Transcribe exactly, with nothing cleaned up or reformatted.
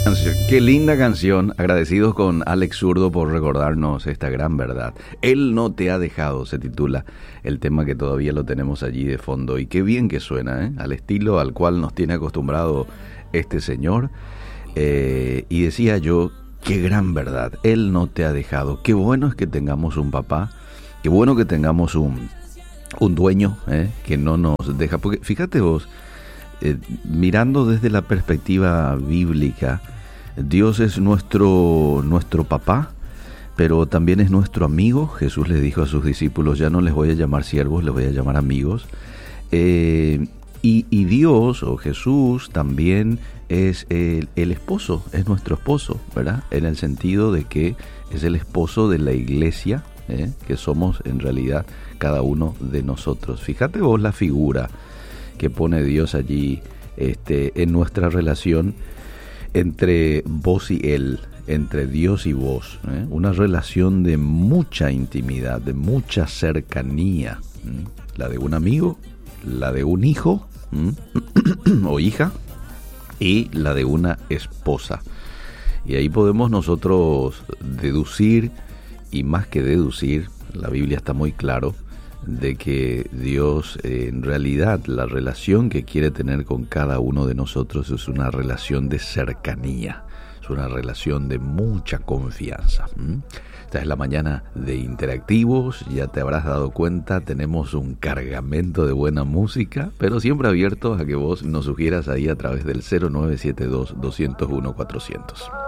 Qué linda canción. Agradecidos con Alex Zurdo por recordarnos esta gran verdad. Él no te ha dejado, se titula el tema que todavía lo tenemos allí de fondo. Y qué bien que suena, ¿eh? Al estilo al cual nos tiene acostumbrado este señor. Eh, y decía yo, qué gran verdad. Él no te ha dejado. Qué bueno es que tengamos un papá. Qué bueno que tengamos un, un dueño, ¿eh? Que no nos deja. Porque fíjate vos, eh, mirando desde la perspectiva bíblica, Dios es nuestro, nuestro papá, pero también es nuestro amigo. Jesús le dijo a sus discípulos, ya no les voy a llamar siervos, les voy a llamar amigos. Eh, y, y Dios o Jesús también es el, el esposo, es nuestro esposo, ¿verdad? En el sentido de que es el esposo de la iglesia, ¿eh? Que somos en realidad cada uno de nosotros. Fíjate vos la figura que pone Dios allí este, en nuestra relación entre vos y Él, entre Dios y vos, ¿eh? Una relación de mucha intimidad, de mucha cercanía, ¿eh? La de un amigo, la de un hijo, ¿eh? o hija, y la de una esposa. Y ahí podemos nosotros deducir, y más que deducir, la Biblia está muy claro, de que Dios eh, en realidad la relación que quiere tener con cada uno de nosotros es una relación de cercanía, es una relación de mucha confianza. ¿Mm? Esta es la mañana de Interactivos, ya te habrás dado cuenta, tenemos un cargamento de buena música, pero siempre abiertos a que vos nos sugieras ahí a través del cero nueve siete dos, dos cero uno, cuatrocientos.